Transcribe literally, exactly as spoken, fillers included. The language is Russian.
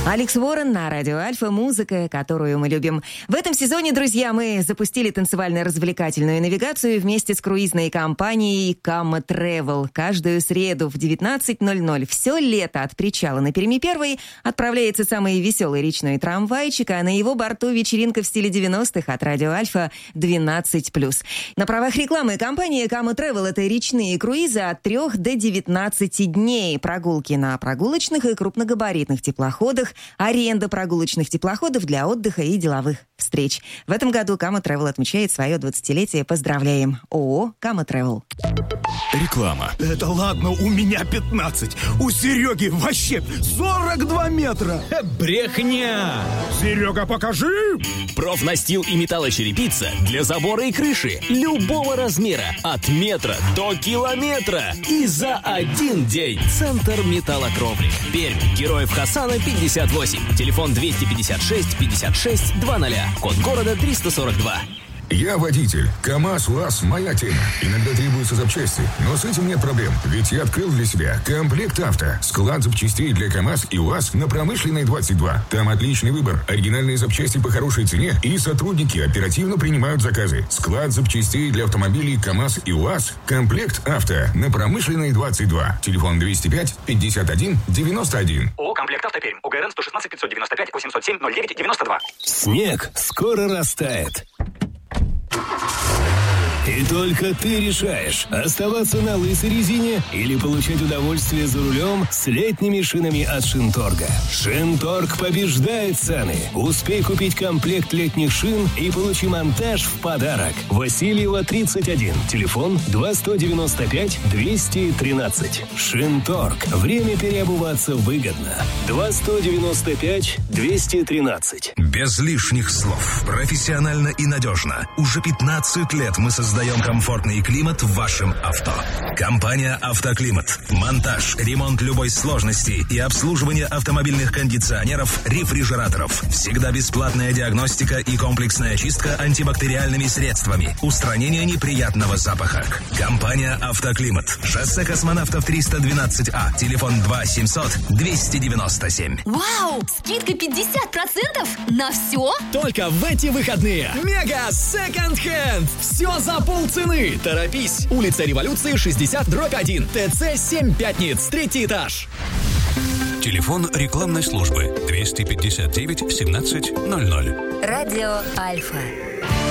Алекс Уоррен на радио Альфа, музыка, которую мы любим. В этом сезоне, друзья, мы запустили танцевально-развлекательную навигацию вместе с круизной компанией Кама Travel. Каждую среду в девятнадцать ноль ноль все лето от причала на Перми-Первой отправляется самый веселый речной трамвайчик, а на его борту вечеринка в стиле девяностых от радио Альфа двенадцать плюс. На правах рекламы компания Кама Travel — это речные круизы от трех до девятнадцати дней, прогулки на прогулочных и крупногабаритных теплоходах, аренда прогулочных теплоходов для отдыха и деловых встреч. В этом году Кама Travel отмечает свое двадцатилетие. Поздравляем! ООО Кама Travel. Реклама. Это ладно, у меня пятнадцать. У Сереги вообще сорок два метра. Брехня! Серега, покажи! Профнастил и металлочерепица для забора и крыши любого размера, от метра до километра. И за один день. Центр металлокровли. Пермь. Героев Хасана пятьдесят восемь. Телефон двести пятьдесят шесть пятьдесят шесть двадцать. Код города триста сорок два. Я водитель. КамАЗ, УАЗ – моя тема. Иногда требуются запчасти, но с этим нет проблем. Ведь я открыл для себя Комплект Авто. Склад запчастей для КамАЗ и УАЗ на Промышленной двадцать два. Там отличный выбор, оригинальные запчасти по хорошей цене, и сотрудники оперативно принимают заказы. Склад запчастей для автомобилей КамАЗ и УАЗ. Комплект Авто на Промышленной двадцать два. Телефон двести пять пятьдесят один девяносто один. ООО «Комплект Авто Пермь». ОГРН сто шестнадцать пятьсот девяносто пять восемьсот семь ноль девять девяносто два. Снег скоро растает. И только ты решаешь, оставаться на лысой резине или получать удовольствие за рулем с летними шинами от Шинторга. Шинторг побеждает цены. Успей купить комплект летних шин и получи монтаж в подарок. Васильева, тридцать один. Телефон два сто девяносто пять двести тринадцать. Шинторг. Время переобуваться выгодно. два сто девяносто пять двести тринадцать. Без лишних слов. Профессионально и надежно. Уже пятнадцать лет мы создаем Создаем комфортный климат в вашем авто. Компания «Автоклимат». Монтаж, ремонт любой сложности и обслуживание автомобильных кондиционеров, рефрижераторов. Всегда бесплатная диагностика и комплексная чистка антибактериальными средствами. Устранение неприятного запаха. Компания «Автоклимат». Шоссе Космонавтов триста двенадцать А. Телефон два семьсот двести девяносто семь. Вау! Скидка пятьдесят процентов на все? Только в эти выходные. Мега Second Hand. Все за полцены. Торопись. Улица Революции, шестьдесят дробь один. ТЦ семь Пятниц. Третий этаж. Телефон рекламной службы двести пятьдесят девять семнадцать ноль ноль. Радио Альфа.